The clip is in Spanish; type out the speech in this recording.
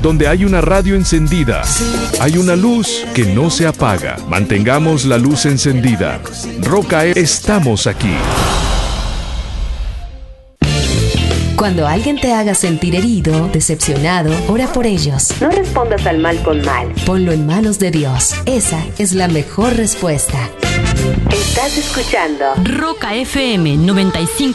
Donde hay una radio encendida, hay una luz que no se apaga. Mantengamos la luz encendida. Roca, estamos aquí. Cuando alguien te haga sentir herido, decepcionado, ora por ellos. No respondas al mal con mal. Ponlo en manos de Dios. Esa es la mejor respuesta. Estás escuchando Roca FM 95.